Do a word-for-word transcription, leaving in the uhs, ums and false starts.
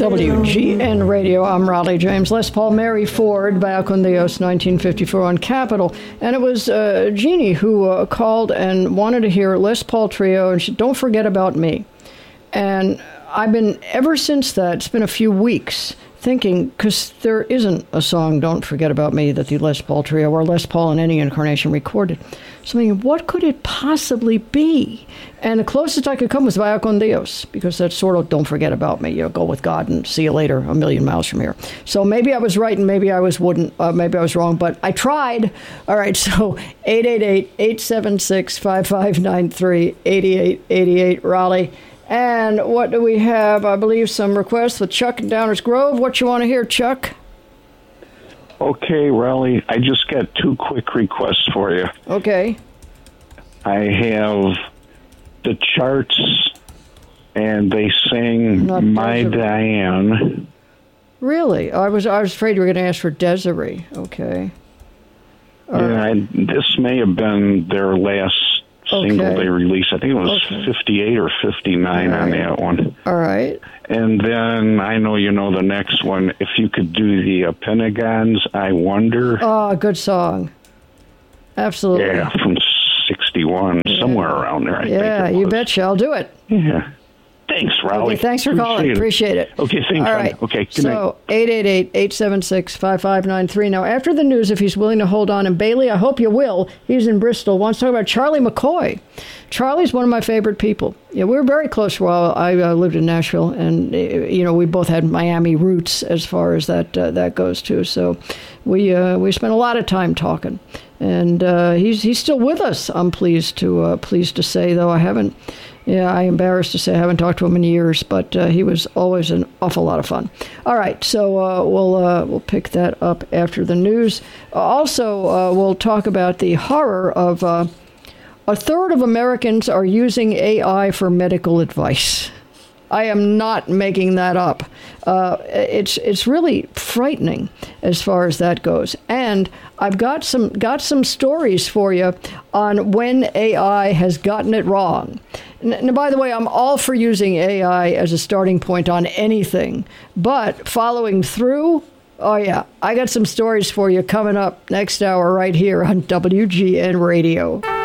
W G N Radio, I'm Raleigh James. Les Paul, Mary Ford, Vaya con Dios, nineteen fifty-four on Capitol. And it was uh, Jeannie who uh, called and wanted to hear Les Paul Trio, and she said, Don't Forget About Me. And I've been, ever since that, it's been a few weeks, thinking, because there isn't a song, Don't Forget About Me, that the Les Paul Trio or Les Paul in any incarnation recorded. So I'm thinking, what could it possibly be? And the closest I could come was Vaya con Dios, because that's sort of Don't Forget About Me. You know, go with God and see you later a million miles from here. So maybe I was right and maybe I was wouldn't, uh, maybe I was wrong, but I tried. All right, so eight eight eight, eight seven six, five five nine three, eight eight eight eight, Raleigh. And what do we have? I believe some requests with Chuck in Downers Grove. What you want to hear, Chuck? Okay, Raleigh, I just got two quick requests for you. Okay. I have the Charts, and they sing Not My Desiree. Diane. Really? I was I was afraid you were going to ask for Desiree. Okay. All yeah, right. I, this may have been their last single Okay. they released. I think it was Okay. fifty-eight or fifty-nine All on right. that one. All right. And then I know you know the next one. If you could do the uh, Pentagons, I Wonder. Oh, good song. Absolutely. Yeah, from sixty-one, Yeah. somewhere around there, I Yeah, think it you was. betcha. I'll do it. Yeah. Thanks, Raleigh. Okay, thanks for calling. Appreciate it. Okay, thanks. All right. Okay, good night. So, eight eight eight, eight seven six, five five nine three. Now, after the news, if he's willing to hold on, and Bailey, I hope you will, he's in Bristol, wants to talk about Charlie McCoy. Charlie's one of my favorite people. Yeah, we were very close while I uh, lived in Nashville, and, uh, you know, we both had Miami roots as far as that uh, that goes, too. So we uh, we spent a lot of time talking. And uh, he's he's still with us, I'm pleased to uh, pleased to say, though I haven't... Yeah, I'm embarrassed to say I haven't talked to him in years, but uh, he was always an awful lot of fun. All right, so uh, we'll uh, we'll pick that up after the news. Also, uh, we'll talk about the horror of uh, a third of Americans are using A I for medical advice. I am not making that up. Uh, it's it's really frightening as far as that goes. And I've got some got some stories for you on when A I has gotten it wrong. And by the way, I'm all for using A I as a starting point on anything, but following through, oh yeah, I got some stories for you coming up next hour right here on W G N Radio.